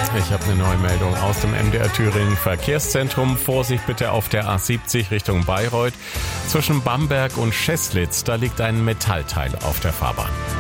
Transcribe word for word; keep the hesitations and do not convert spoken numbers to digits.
Ich habe eine neue Meldung aus dem M D R Thüringen Verkehrszentrum. Vorsicht bitte auf der A siebzig Richtung Bayreuth. Zwischen Bamberg und Scheßlitz, da liegt ein Metallteil auf der Fahrbahn.